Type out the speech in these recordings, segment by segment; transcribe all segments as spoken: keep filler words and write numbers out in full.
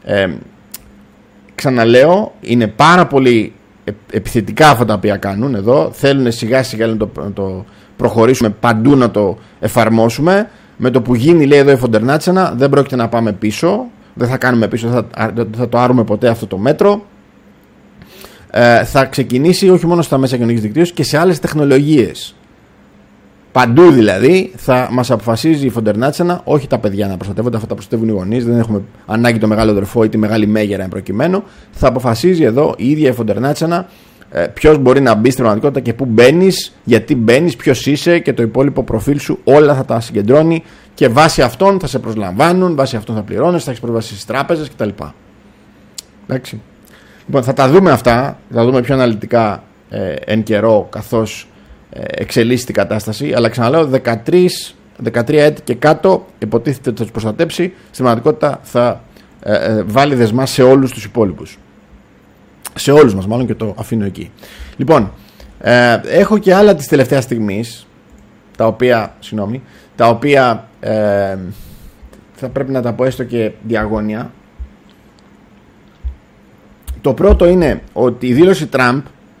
Ε, ξαναλέω, είναι πάρα πολύ επιθετικά αυτά τα οποία κάνουν εδώ. Θέλουν σιγά σιγά να το, να το προχωρήσουμε παντού, να το εφαρμόσουμε. Με το που γίνει, λέει εδώ η Φοντερ-Νάτσενα, δεν πρόκειται να πάμε πίσω. Δεν θα κάνουμε πίσω, δεν θα, δεν θα το άρουμε ποτέ αυτό το μέτρο. Ε, θα ξεκινήσει όχι μόνο στα μέσα κοινωνικής δικτύωσης και σε άλλες τεχνολογίες. Παντού δηλαδή θα μας αποφασίζει η Φοντερ-Νάτσενα, όχι τα παιδιά να προστατεύονται, αυτά τα προστατεύουν οι γονείς, δεν έχουμε ανάγκη το μεγάλο αδερφό ή τη μεγάλη μέγερα εν προκειμένου. Θα αποφασίζει εδώ η ίδια η Φοντερ-Νάτσενα ε, ποιος μπορεί να μπει στην πραγματικότητα και πού μπαίνεις, γιατί μπαίνεις, ποιος είσαι και το υπόλοιπο προφίλ σου, όλα θα τα συγκεντρώνει και βάσει αυτών θα σε προσλαμβάνουν, βάσει αυτών θα πληρώνεις, θα έχεις πρόσβαση στις τράπεζες κτλ. Εντάξει. Λοιπόν, θα τα δούμε αυτά, θα τα δούμε πιο αναλυτικά ε, εν καιρό καθώς εξελίσσει την κατάσταση, αλλά ξαναλέω δεκατρία έτη και κάτω υποτίθεται ότι θα τους προστατέψει, στην πραγματικότητα θα ε, ε, βάλει δεσμά σε όλους τους υπόλοιπους, σε όλους μας μάλλον, και το αφήνω εκεί. Λοιπόν, ε, έχω και άλλα της τελευταίας στιγμής τα οποία, συγγνώμη, τα οποία ε, θα πρέπει να τα πω έστω και διαγώνια. Το πρώτο είναι ότι η δήλωση Τραμπ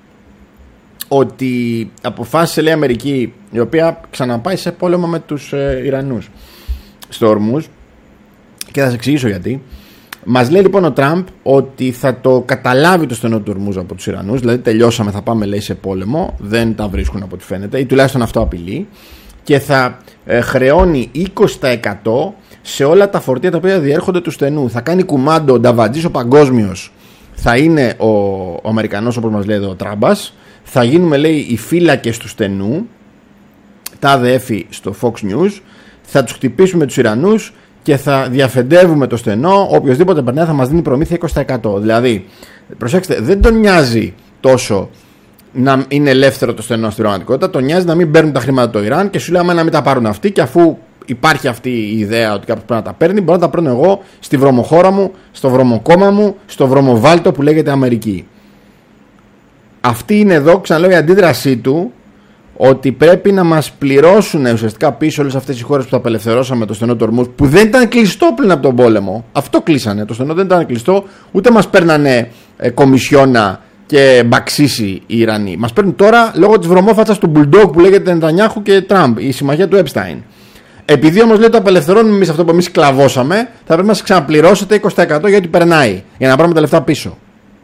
ότι αποφάσισε, λέει, Αμερική, η οποία ξαναπάει σε πόλεμο με τους ε, Ιρανούς στο Ορμούζ, και θα σας εξηγήσω γιατί. Μας λέει λοιπόν ο Τραμπ ότι θα το καταλάβει το στενό του Ορμούζ από τους Ιρανούς, δηλαδή τελειώσαμε, θα πάμε, λέει, σε πόλεμο, δεν τα βρίσκουν από ό,τι φαίνεται, ή τουλάχιστον αυτό απειλεί, και θα ε, χρεώνει είκοσι τοις εκατό σε όλα τα φορτία τα οποία διέρχονται του στενού. Θα κάνει κουμάντο, ο Νταβαντζής ο παγκόσμιος θα είναι ο, ο Αμερικανός, όπως μας λέει εδώ ο Τράμπας. Θα γίνουμε, λέει, οι φύλακες του στενού, τάδε έφη στο Fox News, θα τους χτυπήσουμε τους Ιρανούς και θα διαφεντεύουμε το στενό, οποιοδήποτε περνάει θα μας δίνει προμήθεια είκοσι τοις εκατό. Δηλαδή, προσέξτε, δεν τον νοιάζει τόσο να είναι ελεύθερο το στενό στην πραγματικότητα, τον νοιάζει να μην παίρνουν τα χρήματα το Ιράν και σου λέει άμα να μην τα πάρουν αυτοί, και αφού υπάρχει αυτή η ιδέα ότι κάποιος πρέπει να τα παίρνει, μπορώ να τα παίρνω εγώ στη βρωμοχώρα μου, στο βρωμοκόμμα μου, στο βρωμοβάλτο που λέγεται Αμερική. Αυτή είναι εδώ, ξαναλέω, η αντίδρασή του, ότι πρέπει να μας πληρώσουν ουσιαστικά πίσω όλες αυτές οι χώρες που τα απελευθερώσαμε το στενό του Ορμούζ, που δεν ήταν κλειστό πριν από τον πόλεμο. Αυτό κλείσανε. Το στενό δεν ήταν κλειστό, ούτε μας παίρνανε ε, κομισιόνα και μπαξίσι οι Ιρανοί. Μας παίρνουν τώρα λόγω της βρωμόφατσας του Μπουλντόγκ που λέγεται Νετανιάχου και Τραμπ, η συμμαχία του Επστάιν. Επειδή όμως, λέει, το απελευθερώνουμε εμείς αυτό που εμείς κλαβώσαμε, θα πρέπει να μας ξαναπληρώσετε είκοσι τοις εκατό γιατί περνάει, για να πάρουμε τα λεφτά πίσω.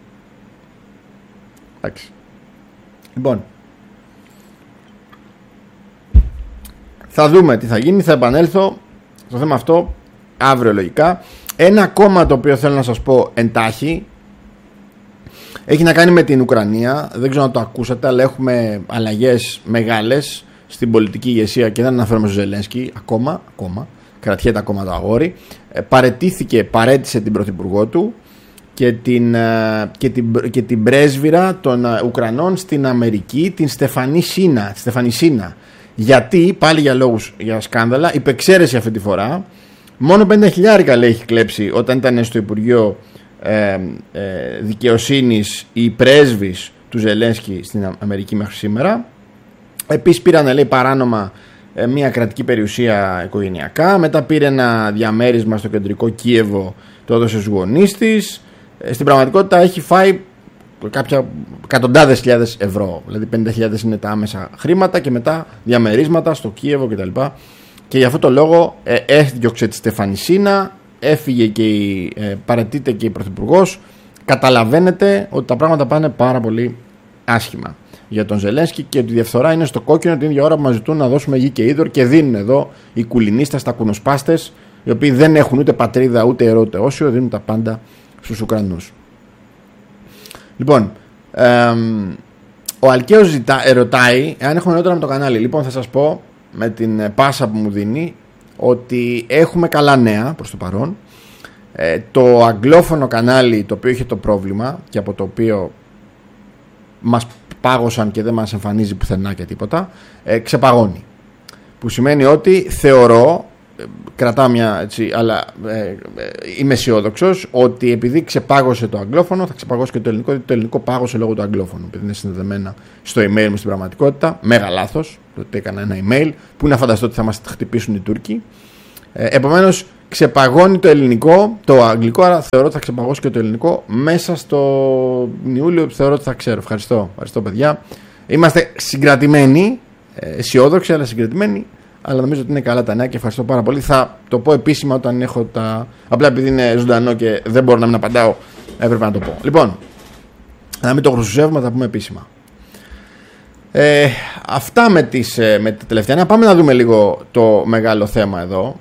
Εντάξει. Λοιπόν, θα δούμε τι θα γίνει, θα επανέλθω στο θέμα αυτό αύριο λογικά. Ένα ακόμα το οποίο θέλω να σας πω εντάχει έχει να κάνει με την Ουκρανία. Δεν ξέρω αν το ακούσατε, αλλά έχουμε αλλαγές μεγάλες στην πολιτική ηγεσία και δεν αναφέρομαι στο Ζελένσκι ακόμα, ακόμα κρατιέται ακόμα το αγόρι. ε, παρετήθηκε, παρέτησε την πρωθυπουργό του και την, και την, και την πρέσβυρα των Ουκρανών στην Αμερική, την Στεφανή Σίνα, Στεφανή Σίνα. Γιατί, πάλι για λόγους, για σκάνδαλα, υπεξαίρεση αυτή τη φορά. Μόνο πενήντα χιλιάρικα, λέει, έχει κλέψει όταν ήταν στο Υπουργείο ε, ε, Δικαιοσύνης η πρέσβης του Ζελένσκι στην Αμερική μέχρι σήμερα. Επίσης πήραν, λέει, παράνομα ε, μια κρατική περιουσία οικογενειακά. Μετά πήρε ένα διαμέρισμα στο κεντρικό Κίεβο, το έδωσε στους γονείς της. Ε, στην πραγματικότητα έχει φάει κάποια εκατοντάδες χιλιάδες ευρώ. Δηλαδή πενήντα χιλιάδες είναι τα άμεσα χρήματα και μετά διαμερίσματα στο Κίεβο κτλ. Και για αυτό το λόγο ε, έδιωξε τη Στεφανή Σίνα, έφυγε και η, ε, παραιτείται και η πρωθυπουργός. Καταλαβαίνετε ότι τα πράγματα πάνε πάρα πολύ άσχημα για τον Ζελένσκι και ότι η διαφθορά είναι στο κόκκινο την ίδια ώρα που μας ζητούν να δώσουμε γη και είδωρ και δίνουν εδώ οι κουλινίστες, τα κουνοσπάστες, οι οποίοι δεν έχουν ούτε πατρίδα ούτε αιρώ ούτε όσιο, δίνουν τα πάντα στους Ουκρανούς. Λοιπόν, εμ, ο Αλκαίος ζητά, ρωτάει εάν έχουμε νεότερα με το κανάλι. Λοιπόν, θα σας πω με την πάσα που μου δίνει ότι έχουμε καλά νέα προς το παρόν. Ε, το αγγλόφωνο κανάλι, το οποίο είχε το πρόβλημα και από το οποίο μας πάγωσαν και δεν μας εμφανίζει πουθενά και τίποτα, ε, ξεπαγώνει. Που σημαίνει ότι θεωρώ, ε, κρατάω μια έτσι, αλλά ε, ε, είμαι αισιόδοξος ότι επειδή ξεπάγωσε το αγγλόφωνο θα ξεπαγώσει και το ελληνικό, γιατί το ελληνικό πάγωσε λόγω του αγγλόφωνου, επειδή είναι συνδεδεμένα στο email μου στην πραγματικότητα. Μέγα λάθος, το ότι έκανα ένα email που να φανταστώ ότι θα μας χτυπήσουν οι Τούρκοι. Ε, επομένως ξεπαγώνει το ελληνικό, το αγγλικό, άρα θεωρώ ότι θα ξεπαγώσει και το ελληνικό μέσα στο Ιούλιο, θεωρώ ότι θα ξέρω. Ευχαριστώ, ευχαριστώ παιδιά. Είμαστε συγκρατημένοι, αισιόδοξοι αλλά συγκρατημένοι, αλλά νομίζω ότι είναι καλά τα νέα και ευχαριστώ πάρα πολύ. Θα το πω επίσημα όταν έχω τα... Απλά επειδή είναι ζωντανό και δεν μπορώ να μην απαντάω, έπρεπε να το πω. Λοιπόν, να μην το χρησιμοποιήσουμε, θα τα πούμε επίσημα. Ε, αυτά με, τις, με τα τελευταία νέα. Πάμε να δούμε λίγο το μεγάλο θέμα εδώ.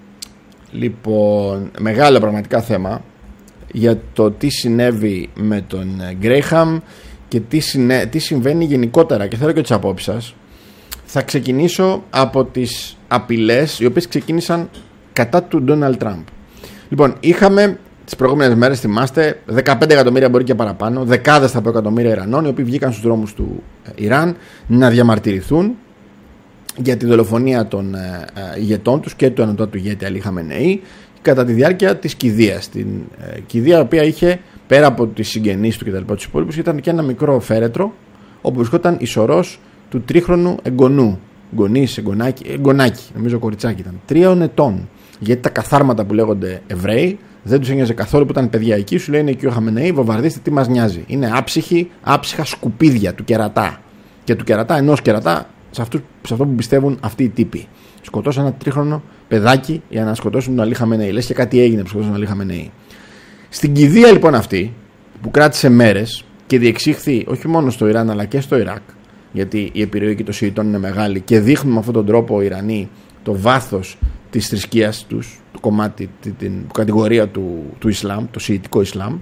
Λοιπόν, μεγάλο πραγματικά θέμα για το τι συνέβη με τον Γκρέιχαμ και τι, συνέ... τι συμβαίνει γενικότερα, και θέλω και τις απόψεις σας. Θα ξεκινήσω από τις απειλές οι οποίες ξεκίνησαν κατά του Ντόναλντ Τραμπ. Λοιπόν, είχαμε τις προηγούμενες μέρες, θυμάστε, δεκαπέντε εκατομμύρια, μπορεί και παραπάνω, δεκάδες θα πω εκατομμύρια Ιρανών, οι οποίοι βγήκαν στους δρόμους του Ιράν να διαμαρτυρηθούν για τη δολοφονία των ε, ε, ηγετών τους και του ανωτάτου ηγέτη Αλή Χαμενεή κατά τη διάρκεια της κηδείας. Την ε, κηδεία, η οποία είχε πέρα από τις συγγενείς του και τα λοιπά τους υπόλοιπους, ήταν και ένα μικρό φέρετρο όπου βρισκόταν η σωρός του τρίχρονου εγγονού. Γονείς, εγγονάκι, εγγονάκι, νομίζω κοριτσάκι ήταν, τριών ετών. Γιατί τα καθάρματα που λέγονται Εβραίοι δεν τους ένοιαζε καθόλου που ήταν παιδιά εκεί. Σου λένε και ο Χαμενεή, βομβαρδίστε, τι μας νοιάζει. Είναι άψυχοι, άψυχα σκουπίδια του κερατά. Και του κερατά, ενός κερατά, σε, αυτούς, σε αυτό που πιστεύουν αυτοί οι τύποι. Σκοτώσαν ένα τρίχρονο παιδάκι για να σκοτώσουν τον Αλή Χαμενεή. Λες και κάτι έγινε που σκοτώσαν τον Αλή Χαμενεή. Στην κηδεία λοιπόν αυτή, που κράτησε μέρες και διεξήχθη όχι μόνο στο Ιράν αλλά και στο Ιράκ, γιατί η επιρροή και των Σιητών είναι μεγάλη και δείχνουν με αυτόν τον τρόπο οι Ιρανοί το βάθος της θρησκείας τους, το κομμάτι, την κατηγορία του, του Ισλάμ, το Σιητικό Ισλάμ.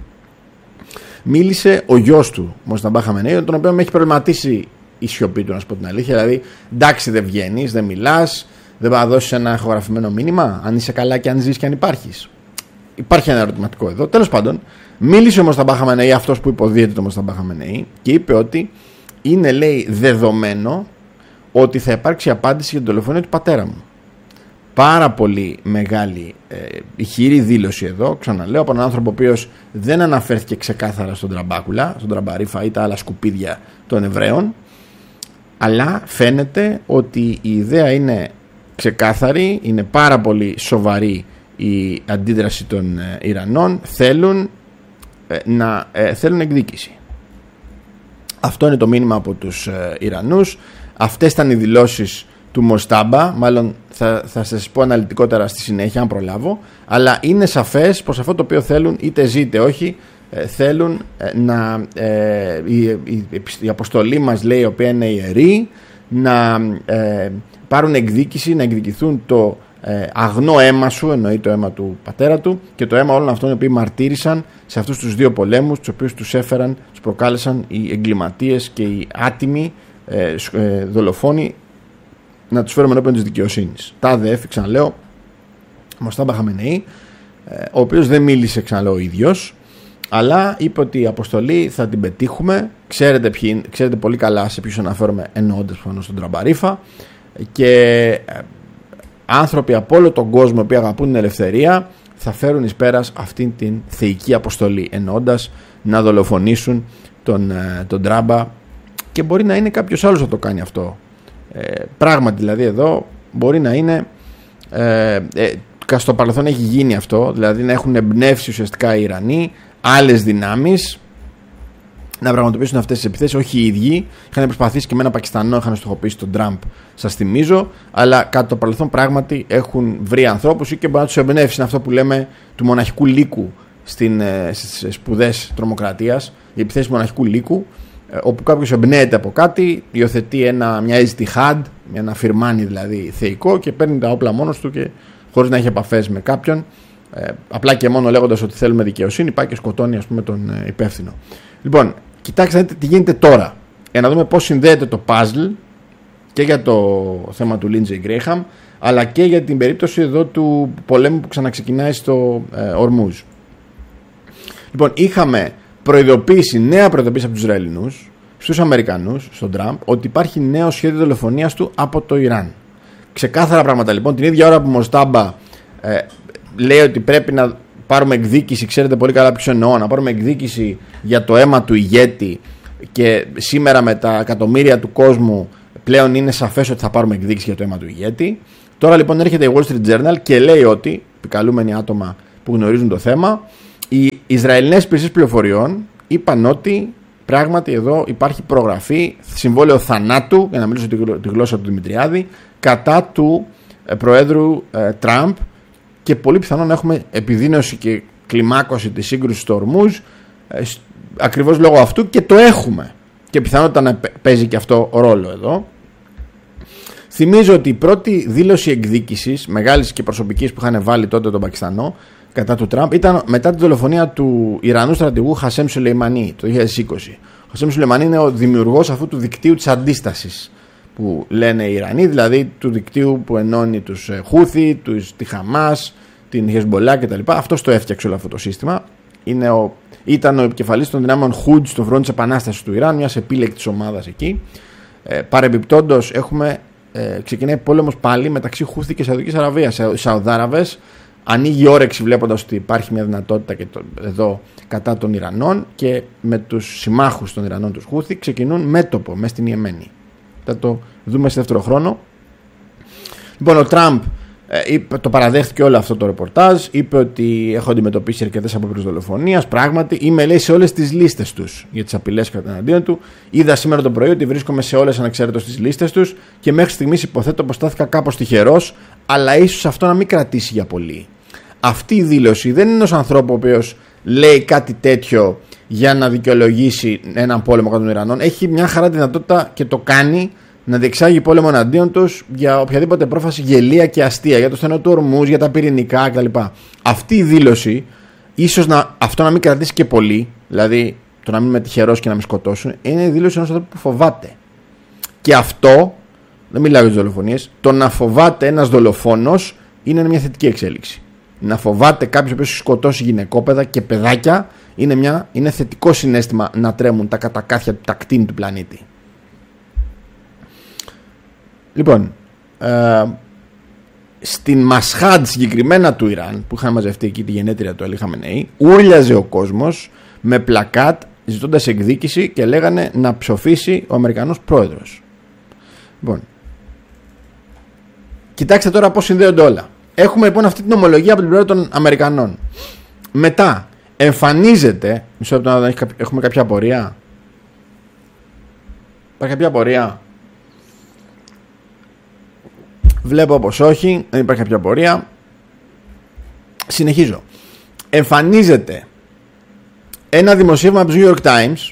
Μίλησε ο γιος του, Μοσταμπά Χαμενεή, τον οποίο με έχει προβληματίσει η σιωπή του, να σου πω την αλήθεια. Δηλαδή, εντάξει, δεν βγαίνεις, δεν μιλάς, δεν θα δώσεις ένα ηχογραφημένο μήνυμα, αν είσαι καλά και αν ζεις και αν υπάρχεις. Υπάρχει ένα ερωτηματικό εδώ. Τέλος πάντων, μίλησε ο Μοσταμπά Χαμενεή, αυτός που υποδίεται το Μοσταμπά Χαμενεή, και είπε ότι είναι, λέει, δεδομένο ότι θα υπάρξει απάντηση για την δολοφονία του πατέρα μου. Πάρα πολύ μεγάλη ε, ηχηρή δήλωση εδώ, ξαναλέω, από έναν άνθρωπο ο οποίος δεν αναφέρθηκε ξεκάθαρα στον Τραμπάκουλα, στον Τραμπαρίφα ή τα άλλα σκουπίδια των Εβραίων, αλλά φαίνεται ότι η ιδέα είναι ξεκάθαρη, είναι πάρα πολύ σοβαρή η αντίδραση των ε, Ιρανών, θέλουν, ε, να, ε, θέλουν εκδίκηση. Αυτό είναι το μήνυμα από τους ε, Ιρανούς. Αυτές ήταν οι δηλώσεις του Μοστάμπα, μάλλον θα, θα σας πω αναλυτικότερα στη συνέχεια αν προλάβω, αλλά είναι σαφές πως αυτό το οποίο θέλουν, είτε ζει είτε όχι, ε, θέλουν ε, να ε, η, η, η αποστολή μας, λέει, η οποία είναι ιερή, να ε, πάρουν εκδίκηση, να εκδικηθούν το ε, αγνό αίμα σου, εννοεί το αίμα του πατέρα του και το αίμα όλων αυτών οι οποίοι μαρτύρησαν σε αυτούς τους δύο πολέμους, τους οποίους τους έφεραν, τους προκάλεσαν οι εγκληματίες και οι άτιμοι ε, ε, δολοφόνοι, να τους φέρουμε ενώπιον της δικαιοσύνης. Τα ΑΔΕΦ, ξαναλέω, Μοστάμπα Χαμενεή, ο οποίος δεν μίλησε, ξαναλέω, ο ίδιος, αλλά είπε ότι η αποστολή θα την πετύχουμε. Ξέρετε, ποιοι, ξέρετε πολύ καλά σε ποιους αναφέρομαι, εννοώντας πάνω στον Τραμπαρίφα, και άνθρωποι από όλο τον κόσμο που αγαπούν την ελευθερία θα φέρουν εις πέρας αυτήν την θεϊκή αποστολή, εννοώντας να δολοφονήσουν τον, τον Τραμπα, και μπορεί να είναι κάποιος άλλος να το κάνει αυτό. Ε, πράγματι δηλαδή εδώ μπορεί να είναι ε, ε, στο παρελθόν έχει γίνει αυτό, δηλαδή να έχουν εμπνεύσει ουσιαστικά οι Ιρανοί άλλες δυνάμεις να πραγματοποιήσουν αυτές τις επιθέσεις, όχι οι ίδιοι. Είχαν προσπαθήσει και με ένα Πακιστανό, είχαν στοχοποιήσει τον Τραμπ, σας θυμίζω, αλλά κατά το παρελθόν πράγματι έχουν βρει ανθρώπους ή και μπορεί να τους εμπνεύσει. Είναι αυτό που λέμε του μοναχικού λύκου στην, στις σπουδές τρομοκρατίας, οι επιθέσεις του μοναχικού λύκου, όπου κάποιος εμπνέεται από κάτι, υιοθετεί ένα, μια ijtihad, ένα φιρμάνι δηλαδή θεϊκό, και παίρνει τα όπλα μόνος του και χωρίς να έχει επαφές με κάποιον, ε, απλά και μόνο λέγοντας ότι θέλουμε δικαιοσύνη, πάει και σκοτώνει, ας πούμε, τον ε, υπεύθυνο. Λοιπόν, κοιτάξτε να δείτε τι γίνεται τώρα, για να δούμε πώς συνδέεται το puzzle και για το θέμα του Λίντζεϊ Γκρέιχαμ, αλλά και για την περίπτωση εδώ του πολέμου που ξαναξεκινάει στο ε, Ορμούζ. Λοιπόν, είχαμε προειδοποίηση, νέα προειδοποίηση από τους Ισραηλινούς στους Αμερικανούς, στον Τραμπ, ότι υπάρχει νέο σχέδιο δολοφονίας του από το Ιράν. Ξεκάθαρα πράγματα λοιπόν. Την ίδια ώρα που Μοστάμπα ε, λέει ότι πρέπει να πάρουμε εκδίκηση, ξέρετε πολύ καλά ποιος εννοώ, να πάρουμε εκδίκηση για το αίμα του ηγέτη, και σήμερα με τα εκατομμύρια του κόσμου πλέον είναι σαφές ότι θα πάρουμε εκδίκηση για το αίμα του ηγέτη. Τώρα λοιπόν έρχεται η Wall Street Journal και λέει ότι επικαλούμενοι άτομα που γνωρίζουν το θέμα. Οι Ισραηλινές υπηρεσίες πληροφοριών είπαν ότι πράγματι εδώ υπάρχει προγραφή, συμβόλαιο θανάτου, για να μιλήσω τη γλώσσα του Δημητριάδη, κατά του ε, Προέδρου ε, Τραμπ, και πολύ πιθανόν να έχουμε επιδείνωση και κλιμάκωση της σύγκρουσης στο Ορμούζ ε, ακριβώς λόγω αυτού, και το έχουμε. Και πιθανότητα να παίζει και αυτό ρόλο εδώ. Θυμίζω ότι η πρώτη δήλωση εκδίκησης μεγάλης και προσωπικής που είχαν βάλει τότε τον Πακιστανό κατά του Τραμπ ήταν μετά τη δολοφονία του Ιρανού στρατηγού Χασέμ Σουλεϊμανί το δύο χιλιάδες είκοσι. Ο Χασέμ Σουλεϊμανί είναι ο δημιουργός αυτού του δικτύου της αντίστασης που λένε οι Ιρανοί, δηλαδή του δικτύου που ενώνει τους Χούθι, τους, τη Χαμάς, την Χεσμπολά κτλ. Αυτός το έφτιαξε όλο αυτό το σύστημα. Είναι ο, ήταν ο επικεφαλής των δυνάμεων Χουτζ στο φρόντ της επανάστασης του Ιράν, μιας επίλεκτης ομάδας εκεί. Ε, παρεμπιπτόντως έχουμε, ε, ξεκινάει πόλεμος πάλι μεταξύ Χούθι και Σαουδικής Αραβίας. Οι Σαουδάραβες ανοίγει όρεξη βλέποντας ότι υπάρχει μια δυνατότητα και το, εδώ κατά των Ιρανών, και με τους συμμάχους των Ιρανών, τους Χούθι, ξεκινούν μέτωπο μέσα στην Ιεμένη. Θα το δούμε σε δεύτερο χρόνο. Λοιπόν, ο Τραμπ ε, το παραδέχτηκε όλο αυτό το ρεπορτάζ. Είπε ότι έχω αντιμετωπίσει αρκετές απόπειρες δολοφονίας. Πράγματι, είμαι, λέει, σε όλες τις λίστες τους για τις απειλές κατά εναντίον του. Είδα σήμερα το πρωί ότι βρίσκομαι σε όλες ανεξάρτητος τις λίστες τους και μέχρι στιγμής υποθέτω πως στάθηκα κάπως τυχερός, αλλά ίσως αυτό να μην κρατήσει για πολύ. Αυτή η δήλωση δεν είναι ενός ανθρώπου ο οποίος λέει κάτι τέτοιο για να δικαιολογήσει έναν πόλεμο κατά των Ιρανών. Έχει μια χαρά δυνατότητα και το κάνει να διεξάγει πόλεμο εναντίον τους για οποιαδήποτε πρόφαση γελία και αστεία, για το στενό του Ορμούζ, για τα πυρηνικά κτλ. Αυτή η δήλωση, ίσως να, αυτό να μην κρατήσει και πολύ, δηλαδή το να μην είμαι τυχερός και να με σκοτώσουν, είναι η δήλωση ενός ανθρώπου που φοβάται. Και αυτό, δεν μιλάω για τις δολοφονίες, το να φοβάται ένας δολοφόνος είναι μια θετική εξέλιξη. Να φοβάται κάποιος ο οποίος έχει σκοτώσει γυναικόπαιδα και παιδάκια είναι, μια, είναι θετικό συναίσθημα να τρέμουν τα κατακάθια του, τα κτίνη του πλανήτη. Λοιπόν, ε, στην Μασχάντ συγκεκριμένα του Ιράν, που είχαν μαζευτεί εκεί τη γενέτρια του Αλή Χαμενεή, ούρλιαζε ο κόσμος με πλακάτ ζητώντας εκδίκηση και λέγανε να ψοφήσει ο Αμερικανός πρόεδρος. Λοιπόν, κοιτάξτε τώρα πώς συνδέονται όλα. Έχουμε λοιπόν αυτή την ομολογία από την πλευρά των Αμερικανών. Μετά εμφανίζεται, μισό λεπτό να έχουμε κάποια απορία. Υπάρχει κάποια απορία? Βλέπω πως όχι, δεν υπάρχει κάποια απορία. Συνεχίζω. Εμφανίζεται ένα δημοσίευμα από το New York Times,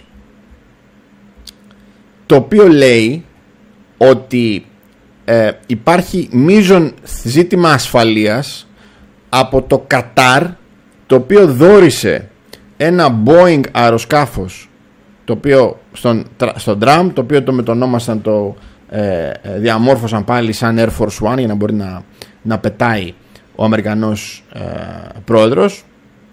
το οποίο λέει ότι ε, υπάρχει μείζον ζήτημα ασφαλείας από το Κατάρ, το οποίο δώρισε ένα Boeing αεροσκάφος, το οποίο στον, στον Τραμπ, το οποίο το μετονόμασαν, το ε, διαμόρφωσαν πάλι σαν Air Force One για να μπορεί να, να πετάει ο Αμερικανός ε, πρόεδρος,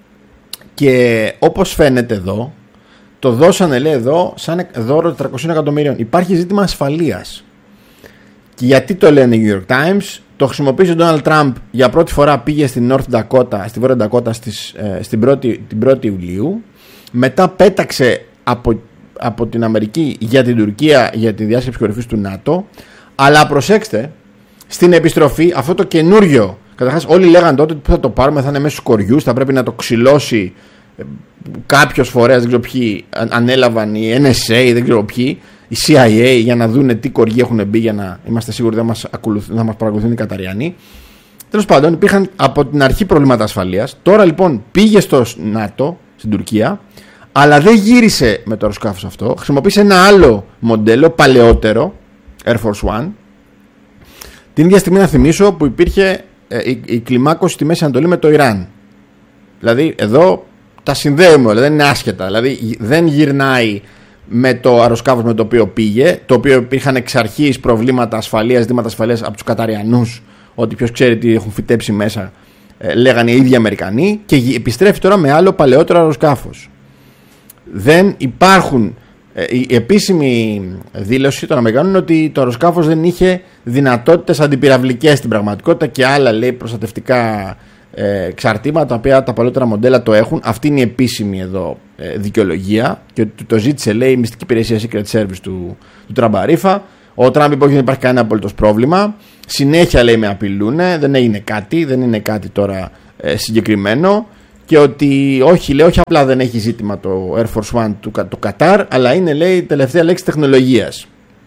και όπως φαίνεται εδώ το δώσανε, λέει, εδώ σαν δώρο τετρακόσια εκατομμυρίων. Υπάρχει ζήτημα ασφαλείας. Και γιατί το λένε οι New York Times? Το χρησιμοποίησε ο Donald Trump για πρώτη φορά, πήγε στην North Dakota, στη Βόρεια Ντακότα στις, ε, στην πρώτη, την πρώτη Ιουλίου. Μετά πέταξε από, από την Αμερική για την Τουρκία για τη διάσκεψη κορυφής του ΝΑΤΟ. Αλλά προσέξτε, στην επιστροφή αυτό το καινούριο, καταρχάς όλοι λέγανε τότε που θα το πάρουμε, θα είναι μέσα στους κοριούς, θα πρέπει να το ξυλώσει κάποιος φορέας, δεν ξέρω ποιοι ανέλαβαν, η Εν Ες Έι, δεν ξέρω ποιοι, η Σι Άι Έι, για να δούνε τι κοργοί έχουν μπει, για να είμαστε σίγουροι δεν μας, ακολουθούν, μας παρακολουθούν οι Καταριανοί. Τέλος πάντων, υπήρχαν από την αρχή προβλήματα ασφαλείας. Τώρα λοιπόν πήγε στο ΝΑΤΟ, στην Τουρκία, αλλά δεν γύρισε με το αεροσκάφος αυτό. Χρησιμοποίησε ένα άλλο μοντέλο, παλαιότερο, Air Force One. Την ίδια στιγμή, να θυμίσω, που υπήρχε ε, η, η κλιμάκωση στη Μέση Ανατολή με το Ιράν. Δηλαδή εδώ τα συνδέουμε όλα, δεν είναι άσχετα. Δηλαδή δεν γυρνάει με το αεροσκάφος με το οποίο πήγε, το οποίο υπήρχαν εξ αρχής προβλήματα ασφαλείας, ζητήματα ασφαλείας από τους Καταριανούς, ότι ποιος ξέρει τι έχουν φυτέψει μέσα, ε, λέγανε οι ίδιοι Αμερικανοί, και επιστρέφει τώρα με άλλο παλαιότερο αεροσκάφος. Δεν υπάρχουν. Ε, η επίσημη δήλωση των Αμερικανών είναι ότι το αεροσκάφος δεν είχε δυνατότητες αντιπυραυλικές στην πραγματικότητα και άλλα, λέει, προστατευτικά ε, εξαρτήματα, τα οποία τα παλαιότερα μοντέλα το έχουν. Αυτή είναι η επίσημη εδώ ε, δικαιολογία, και το, το ζήτησε, λέει, η μυστική υπηρεσία Secret Service του, του Τραμπαρίφα. Ο Τραμπ είπε ότι δεν υπάρχει κανένα απολύτως πρόβλημα. Συνέχεια, λέει, με απειλούνε, δεν έγινε κάτι, δεν είναι κάτι τώρα ε, συγκεκριμένο, και ότι όχι, λέει, όχι απλά δεν έχει ζήτημα το Air Force One του το Κατάρ, αλλά είναι, λέει, η τελευταία λέξη τεχνολογίας.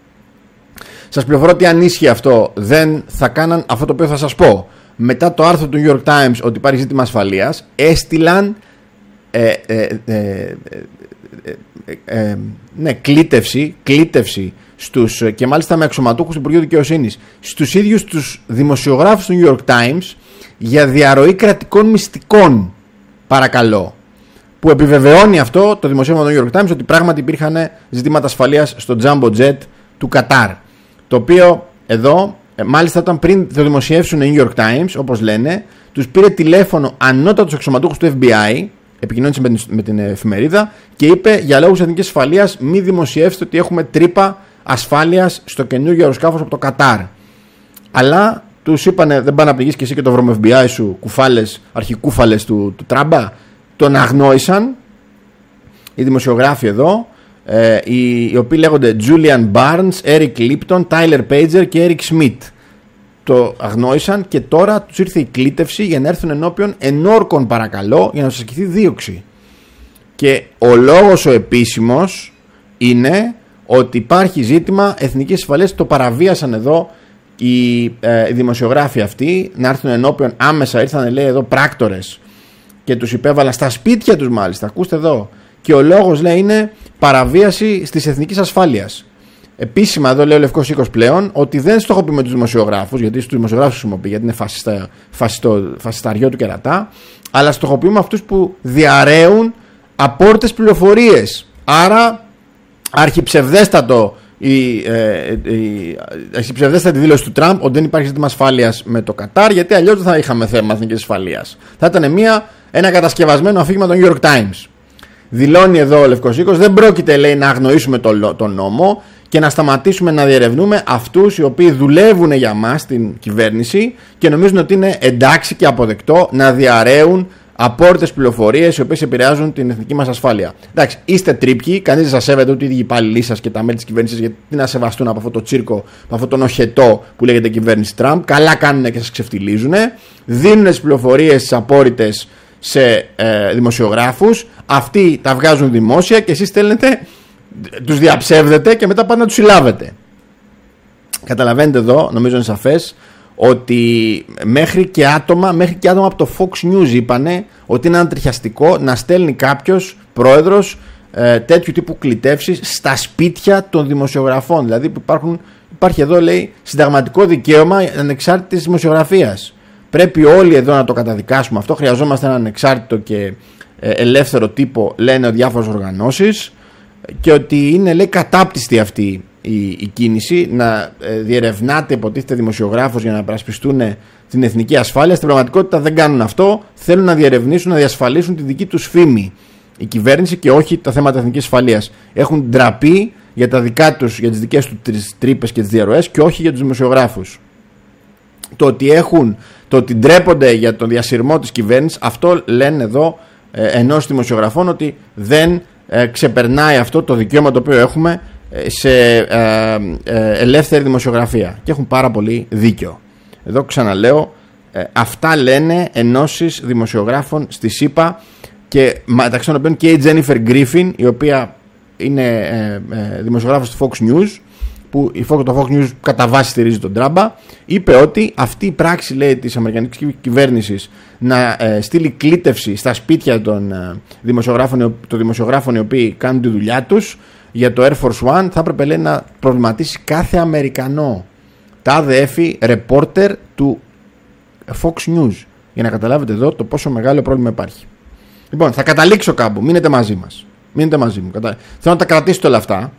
Σας πληροφορώ ότι αν ίσχυε αυτό, δεν θα κάναν αυτό το οποίο θα σας πω. Μετά το άρθρο του New York Times ότι υπάρχει ζήτημα ασφαλείας, έστειλαν ε, ε, ε, ε, ε, ε, ναι, κλήτευση, κλήτευση στους, και μάλιστα με αξιωματούχους του Υπουργείου Δικαιοσύνης, στους ίδιους τους δημοσιογράφους του New York Times για διαρροή κρατικών μυστικών, παρακαλώ. Που επιβεβαιώνει αυτό το δημοσίευμα του New York Times ότι πράγματι υπήρχαν ζητήματα ασφαλείας στο Jumbo Jet του Κατάρ. Το οποίο εδώ, μάλιστα όταν πριν το δημοσιεύσουν οι New York Times, όπως λένε, τους πήρε τηλέφωνο ανώτατος αξιωματούχους του Εφ Μπι Άι, επικοινώνησε με την, με την εφημερίδα και είπε για λόγους εθνικής ασφαλείας μη δημοσιεύσετε ότι έχουμε τρύπα ασφάλειας στο καινούργιο αεροσκάφος από το Κατάρ. Αλλά τους είπανε δεν πάνε να πληγείς και εσύ και το βρωμό Εφ Μπι Άι σου, κουφάλες, αρχικούφαλες του, του Τράμπα. Τον αγνόησαν οι δημοσιογράφοι εδώ, ε, οι, οι οποίοι λέγονται Julian Barnes, Eric Lipton, Tyler Pager και Eric Schmidt. Το αγνόησαν και τώρα τους ήρθε η κλήτευση για να έρθουν ενώπιον ενόρκων, παρακαλώ, για να τους ασκηθεί δίωξη. Και ο λόγος ο επίσημος είναι ότι υπάρχει ζήτημα εθνικής ασφαλείας. Το παραβίασαν εδώ οι, ε, οι δημοσιογράφοι αυτοί, να έρθουν ενώπιον άμεσα. Ήρθαν, λέει, εδώ πράκτορες και τους υπέβαλαν στα σπίτια τους, μάλιστα. Ακούστε εδώ. Και ο λόγος, λέει, είναι παραβίαση της εθνικής ασφάλειας. Επίσημα, εδώ λέει ο Λευκός Οίκος πλέον ότι δεν στοχοποιούμε τους δημοσιογράφους, γιατί στους δημοσιογράφους χρησιμοποιεί, γιατί είναι φασιστα, φασιστο, φασισταριό του κερατά, αλλά στοχοποιούμε αυτούς που διαρρέουν απόρριτες πληροφορίες. Άρα, αρχιψευδέστατο η, ε, η αρχιψευδέστατη δήλωση του Τραμπ ότι δεν υπάρχει ζήτημα ασφάλειας με το Κατάρ, γιατί αλλιώς δεν θα είχαμε θέμα εθνικής ασφαλείας. Θα ήταν μια, ένα κατασκευασμένο αφήγημα των New York Times. Δηλώνει εδώ ο Λευκός Οίκος, δεν πρόκειται, λέει, να αγνοήσουμε τον το νόμο και να σταματήσουμε να διερευνούμε αυτούς οι οποίοι δουλεύουν για μας την κυβέρνηση και νομίζουν ότι είναι εντάξει και αποδεκτό να διαρρέουν απόρριτες πληροφορίες οι οποίες επηρεάζουν την εθνική μας ασφάλεια. Εντάξει, είστε τρίπκοι, κανείς δεν σας σέβεται ούτε οι ίδιοι υπάλληλοι σας και τα μέλη της κυβέρνησης, γιατί να σεβαστούν από αυτό το τσίρκο, από αυτό τον οχετό που λέγεται κυβέρνηση Τραμπ. Καλά κάνουν και σας ξεφτιλίζουν. Δίνουν τις πληροφορίες τις απόρριτες σε ε, δημοσιογράφους. Αυτοί τα βγάζουν δημόσια και εσείς στέλνετε, τους διαψεύδετε και μετά πάτε να τους συλλάβετε. Καταλαβαίνετε εδώ, νομίζω είναι σαφές, ότι μέχρι και άτομα, μέχρι και άτομα από το Fox News είπανε ότι είναι αντριχιαστικό να στέλνει κάποιος πρόεδρος ε, τέτοιου τύπου κλητεύσεις στα σπίτια των δημοσιογραφών. Δηλαδή που υπάρχουν, υπάρχει εδώ, λέει, συνταγματικό δικαίωμα ανεξάρτητης δημοσιογραφίας. Πρέπει όλοι εδώ να το καταδικάσουμε αυτό. Χρειαζόμαστε έναν ανεξάρτητο και ε, ελεύθερο τύπο, λένε διάφορες οργανώσεις, και ότι είναι, λέει, κατάπτυστη αυτή η, η κίνηση να ε, διερευνάται, υποτίθεται, δημοσιογράφος για να περασπιστούν την εθνική ασφάλεια. Στην πραγματικότητα δεν κάνουν αυτό. Θέλουν να διερευνήσουν, να διασφαλίσουν τη δική τους φήμη η κυβέρνηση και όχι τα θέματα εθνικής ασφαλείας. Έχουν ντραπεί για, τα δικά τους, για τις δικές τους τρύπες και τις διαρροές και όχι για τους δημοσιογράφους. Το ότι, έχουν, το ότι ντρέπονται για τον διασυρμό της κυβέρνησης, αυτό λένε εδώ ε, ενός δημοσιογραφών, ότι δεν ε, ξεπερνάει αυτό το δικαίωμα το οποίο έχουμε σε ε, ε, ελεύθερη δημοσιογραφία, και έχουν πάρα πολύ δίκιο. Εδώ ξαναλέω, ε, αυτά λένε ενώσεις δημοσιογράφων στη ΣΥΠΑ, και μεταξύ των οποίων και η Τζένιφερ Γκρίφιν, η οποία είναι ε, ε, δημοσιογράφος του Fox News, που το Fox News κατά βάση στηρίζει τον Τράμπα, είπε ότι αυτή η πράξη, λέει, της αμερικανικής κυβέρνησης να ε, στείλει κλήτευση στα σπίτια των, ε, δημοσιογράφων, των δημοσιογράφων οι οποίοι κάνουν τη δουλειά τους για το Air Force One, θα έπρεπε, λέει, να προβληματίσει κάθε Αμερικανό. Τάδε έφη ρεπόρτερ του Fox News, για να καταλάβετε εδώ το πόσο μεγάλο πρόβλημα υπάρχει. Λοιπόν, θα καταλήξω κάπου, μείνετε μαζί μας. Μείνετε μαζί μου. Κατα... Θέλω να τα κρατήσετε όλα αυτά.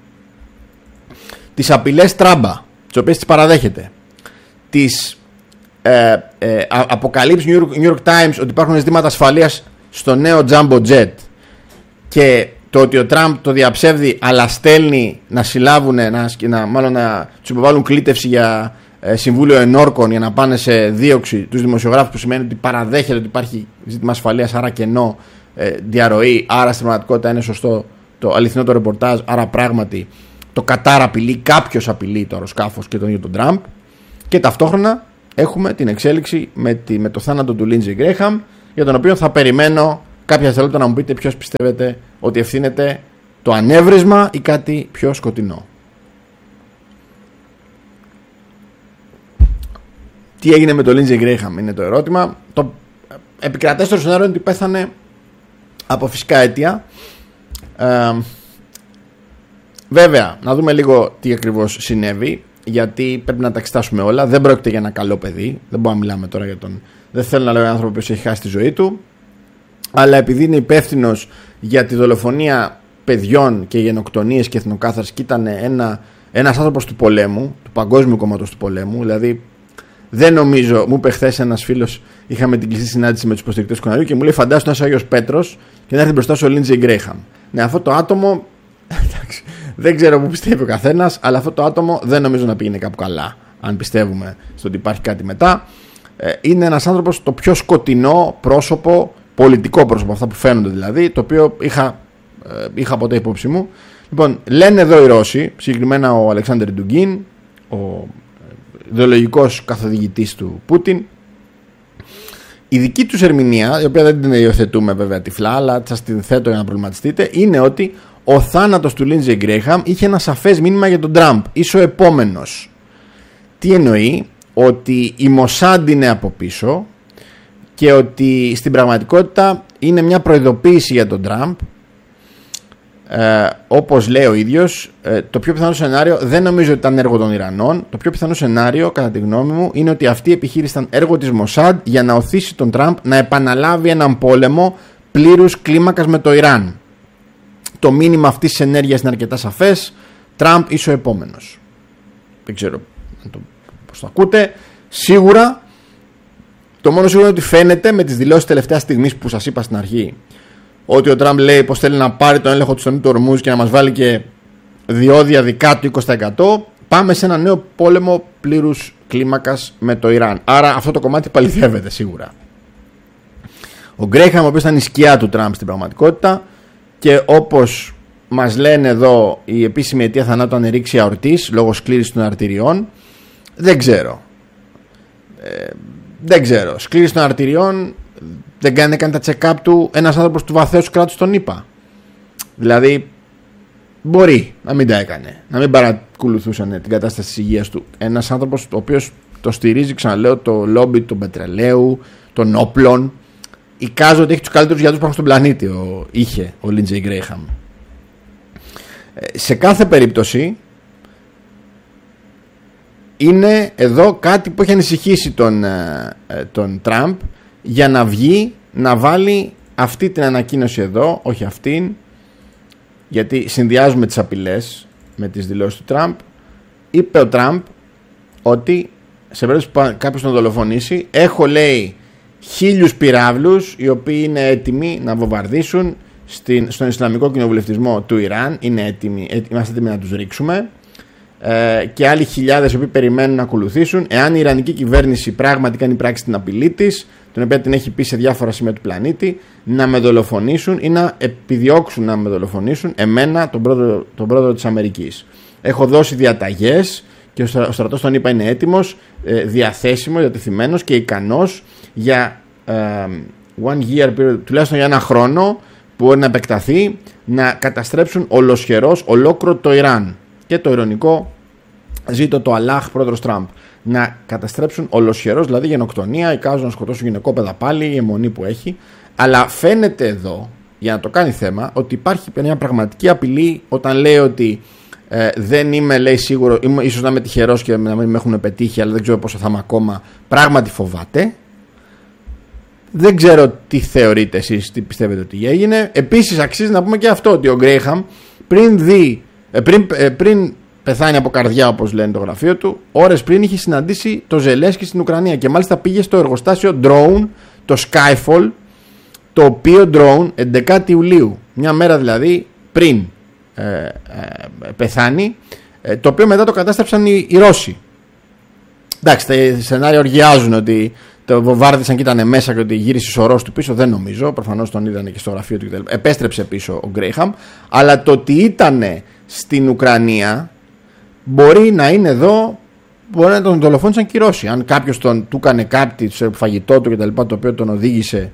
Τις απειλές Τράμπα, τις οποίες τις παραδέχεται. Τις ε, ε, αποκαλύψεις New York, New York Times ότι υπάρχουν ζητήματα ασφαλείας στο νέο Jumbo Jet, και το ότι ο Τραμπ το διαψεύδει αλλά στέλνει να συλλάβουν, να, να, μάλλον να τους υποβάλουν κλήτευση για ε, συμβούλιο ενόρκων για να πάνε σε δίωξη τους δημοσιογράφους, που σημαίνει ότι παραδέχεται ότι υπάρχει ζήτημα ασφαλείας, άρα κενό, ε, διαρροή, άρα στην πραγματικότητα είναι σωστό το αληθινό το ρεπορτάζ, άρα πράγματι το Κατάρ απειλεί, κάποιος απειλεί το αεροσκάφος και τον ίδιο τον Τραμπ. Και ταυτόχρονα έχουμε την εξέλιξη με, τη, με το θάνατο του Λίντζεϊ Γκρέχαμ, για τον οποίο θα περιμένω κάποια δευτερόλεπτα να μου πείτε ποιος πιστεύετε ότι ευθύνεται, το ανέβρισμα ή κάτι πιο σκοτεινό. Τι έγινε με το Lindsey Graham είναι το ερώτημα. Το επικρατέστερο σενάριο είναι ότι πέθανε από φυσικά αίτια. Ε, βέβαια, να δούμε λίγο τι ακριβώς συνέβη, γιατί πρέπει να τα εξετάσουμε όλα. Δεν πρόκειται για ένα καλό παιδί. Δεν μπορούμε να μιλάμε τώρα για τον. Δεν θέλω να λέω έναν άνθρωπο που έχει χάσει τη ζωή του. Αλλά επειδή είναι υπεύθυνος για τη δολοφονία παιδιών και γενοκτονίες και εθνοκάθαρση και ήταν ένα, ένας άνθρωπος του πολέμου, του Παγκόσμιου Κόμματος του Πολέμου, δηλαδή. Δεν νομίζω, μου είπε χθες ένας φίλος, είχαμε την κλειστή συνάντηση με τους υποστηρικτές του καναλιού και μου λέει: φαντάσου να είσαι ο Άγιος Πέτρος και να έρθει μπροστά σου ο Lindsey Graham. Ναι, αυτό το άτομο, εντάξει, δεν ξέρω που πιστεύει ο καθένας, αλλά αυτό το άτομο δεν νομίζω να πήγαινε κάπου καλά. Αν πιστεύουμε στο ότι υπάρχει κάτι μετά, είναι ένας άνθρωπος το πιο σκοτεινό πρόσωπο, πολιτικό πρόσωπο, αυτά που φαίνονται δηλαδή, το οποίο είχα, είχα ποτέ υπόψη μου. Λοιπόν, λένε εδώ οι Ρώσοι, συγκεκριμένα ο Αλεξάνδερ Ντουγκίν, ο ιδεολογικός καθοδηγητής του Πούτιν, η δική τους ερμηνεία, η οποία δεν την υιοθετούμε βέβαια τυφλά, αλλά σας την θέτω για να προβληματιστείτε, είναι ότι ο θάνατος του Lindsey Graham είχε ένα σαφές μήνυμα για τον Τραμπ. Είσαι ο επόμενος. Τι εννοεί? Ότι η Μοσάντ είναι από πίσω και ότι στην πραγματικότητα είναι μια προειδοποίηση για τον Τραμπ. Ε, όπως λέει ο ίδιος, ε, το πιο πιθανό σενάριο δεν νομίζω ότι ήταν έργο των Ιρανών. Το πιο πιθανό σενάριο, κατά τη γνώμη μου, είναι ότι αυτή η επιχείρηση ήταν έργο της Μοσάντ για να οθήσει τον Τραμπ να επαναλάβει έναν πόλεμο πλήρους κλίμακας με το Ιράν. Το μήνυμα αυτής της ενέργειας είναι αρκετά σαφές. Τραμπ είσαι ο επόμενος. Δεν ξέρω πώς το ακούτε. Σίγουρα, το μόνο σίγουρο είναι ότι φαίνεται με τις δηλώσεις τελευταίας στιγμής που σας είπα στην αρχή, ότι ο Τραμπ λέει πως θέλει να πάρει τον έλεγχο του στενού του Ορμούζ και να μας βάλει και διόδια δικά του είκοσι τοις εκατό. Πάμε σε ένα νέο πόλεμο πλήρους κλίμακας με το Ιράν. Άρα αυτό το κομμάτι παληθεύεται σίγουρα. Ο Γκρέιχαμ, ο οποίος ήταν η σκιά του Τραμπ στην πραγματικότητα, και όπως μας λένε εδώ, η επίσημη αιτία θανάτου ήταν ρήξη αορτής λόγω σκλήρησης των αρτηριών. Δεν ξέρω. Ε, δεν ξέρω. Σκλήρηση των αρτηριών. Δεν κάνει, κάνει τα check-up του ένας άνθρωπος του βαθέως κράτους των ΗΠΑ. Δηλαδή, μπορεί να μην τα έκανε, να μην παρακολουθούσαν την κατάσταση της υγείας του. Ένας άνθρωπος ο οποίος το στηρίζει, ξαναλέω, το λόμπι του πετρελαίου, των όπλων. Εικάζω ότι έχει τους καλύτερους γιατρούς που έχουν στον πλανήτη. Ο, είχε ο Lindsey Graham. Ε, σε κάθε περίπτωση, είναι εδώ κάτι που έχει ανησυχήσει τον, τον Τραμπ, για να βγει, να βάλει αυτή την ανακοίνωση εδώ, όχι αυτήν, γιατί συνδυάζουμε τις απειλές με τις δηλώσεις του Τραμπ. Είπε ο Τραμπ ότι σε περίπτωση που κάποιος τον δολοφονήσει, έχω, λέει, χίλιους πυράβλους οι οποίοι είναι έτοιμοι να βομβαρδίσουν στην, στον Ισλαμικό κοινοβουλευτισμό του Ιράν, είναι έτοιμοι, είμαστε έτοιμοι να τους ρίξουμε, ε, και άλλοι χιλιάδες οι οποίοι περιμένουν να ακολουθήσουν εάν η Ιρανική κυβέρνηση πράγματι κάνει πράξη την απειλή της, την οποία την έχει πει σε διάφορα σημεία του πλανήτη, να με δολοφονήσουν ή να επιδιώξουν να με δολοφονήσουν εμένα, τον πρόεδρο, τον πρόεδρο της Αμερικής. Έχω δώσει διαταγές και ο στρατός των ΗΠΑ είναι έτοιμος, ε, διαθέσιμος, διατεθειμένος και ικανός για ε, one year period, τουλάχιστον για ένα χρόνο που μπορεί να επεκταθεί, να καταστρέψουν ολοσχερός ολόκληρο το Ιράν. Και το ειρωνικό, ζήτω το Αλλάχ, πρόεδρος Τραμπ, να καταστρέψουν ολοσχερός, δηλαδή γενοκτονία, εικάζουν να σκοτώσουν γυναικόπαιδα πάλι, η αιμονή που έχει. Αλλά φαίνεται εδώ, για να το κάνει θέμα, ότι υπάρχει μια πραγματική απειλή όταν λέει ότι ε, δεν είμαι, λέει, σίγουρο, είμαι, ίσως να είμαι τυχερός και να μην με έχουν πετύχει, αλλά δεν ξέρω πόσο θα είμαι ακόμα. Πράγματι φοβάται. Δεν ξέρω τι θεωρείτε εσείς, τι πιστεύετε ότι έγινε. Επίσης αξίζει να πούμε και αυτό, ότι ο Γκρέιχαμ πριν δει, ε, πριν, ε, πριν πεθάνει από καρδιά, όπως λένε το γραφείο του, ώρες πριν είχε συναντήσει το Ζελένσκι στην Ουκρανία και μάλιστα πήγε στο εργοστάσιο drone, το Skyfall, το οποίο drone έντεκα Ιουλίου, μια μέρα δηλαδή πριν ε, ε, πεθάνει, ε, το οποίο μετά το κατάστρεψαν οι, οι Ρώσοι. Εντάξει, τα σενάρια οργιάζουν ότι το βομβάρδισαν και ήταν μέσα και ότι γύρισε ο Ρώσος του πίσω, δεν νομίζω. Προφανώς τον είδανε και στο γραφείο του κτλ. Επέστρεψε πίσω ο Γκρέιχαμ, αλλά το ότι ήταν στην Ουκρανία μπορεί να είναι εδώ, μπορεί να τον δολοφόνησαν και οι Ρώσοι. Αν κάποιος τον του έκανε κάτι στο φαγητό του κτλ., το οποίο τον οδήγησε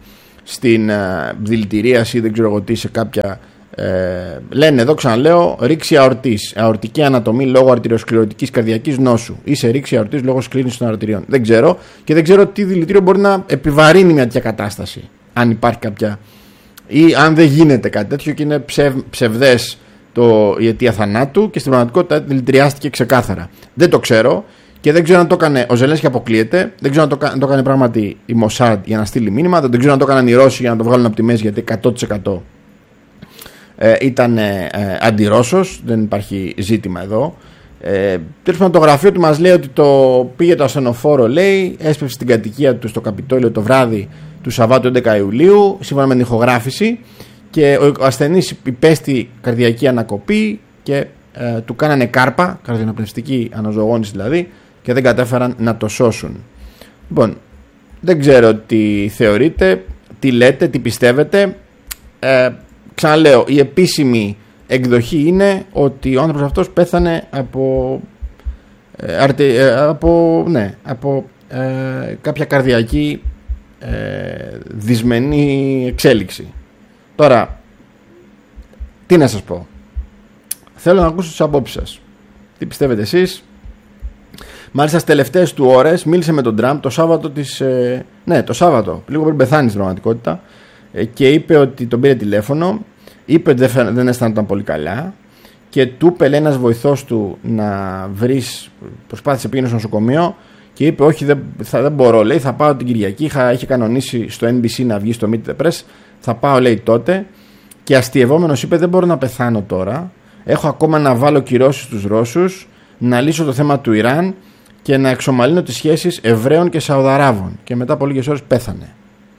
στην ε, δηλητηρίαση, δεν ξέρω εγώ τι, σε κάποια. Ε, λένε εδώ, ξαναλέω, ρήξη αορτής, αορτική ανατομή λόγω αρτηριοσκληρωτικής καρδιακής νόσου ή σε ρήξη αορτής λόγω σκλήρυνσης των αρτηριών. Δεν ξέρω και δεν ξέρω τι δηλητήριο μπορεί να επιβαρύνει μια τέτοια κατάσταση. Αν υπάρχει κάποια, ή αν δεν γίνεται κάτι τέτοιο και είναι ψευ, ψευδές το, η αιτία θανάτου και στην πραγματικότητα δηλητηριάστηκε ξεκάθαρα. Δεν το ξέρω και δεν ξέρω αν το έκανε ο Ζελένσκι, αποκλείεται. Δεν ξέρω αν το, αν το έκανε πράγματι η Μοσάντ για να στείλει μήνυμα. Δεν ξέρω αν το έκαναν οι Ρώσοι για να το βγάλουν από τη μέση, γιατί εκατό τοις εκατό Ε, ήταν ε, ε, αντιρώσος, δεν υπάρχει ζήτημα εδώ. Ε, Τέλος πάντων, το γραφείο του μας λέει ότι το πήγε το ασθενοφόρο, λέει, έσπευσε στην κατοικία του στο Καπιτόλιο το βράδυ του Σαββάτου έντεκα Ιουλίου, σύμφωνα με την ηχογράφηση, και ο ασθενής υπέστη καρδιακή ανακοπή και ε, του κάνανε κάρπα, καρδιοναπνευστική αναζωογόνηση δηλαδή, και δεν κατέφεραν να το σώσουν. Λοιπόν, δεν ξέρω τι θεωρείτε, τι λέτε, τι πιστεύετε. ε, Ξαναλέω, η επίσημη εκδοχή είναι ότι ο άνθρωπος αυτός πέθανε από, ε, αρτε, ε, από, ναι, από ε, κάποια καρδιακή ε, δυσμενή εξέλιξη. Τώρα, τι να σας πω. Θέλω να ακούσω τις απόψεις σας. Τι πιστεύετε εσείς. Μάλιστα στις τελευταίες του ώρες μίλησε με τον Τραμπ το Σάββατο της, ε, ναι, το Σάββατο, λίγο πριν πεθάνει στην πραγματικότητα, και είπε ότι τον πήρε τηλέφωνο, είπε ότι δεν, δεν αισθάνονταν πολύ καλά και του είπε ένας βοηθός του να βρεις, προσπάθησε, πήγαινε στο νοσοκομείο και είπε όχι, δεν, θα, δεν μπορώ, λέει, θα πάω την Κυριακή, είχα, είχε κανονίσει στο Εν Μπι Σι να βγει στο Meet the Press, θα πάω, λέει, τότε, και αστειευόμενος είπε δεν μπορώ να πεθάνω τώρα, έχω ακόμα να βάλω κυρώσεις στους Ρώσους, να λύσω το θέμα του Ιράν και να εξομαλύνω τις σχέσεις Εβραίων και Σαουδαράβων, και μετά από λίγες ώρες πέθανε.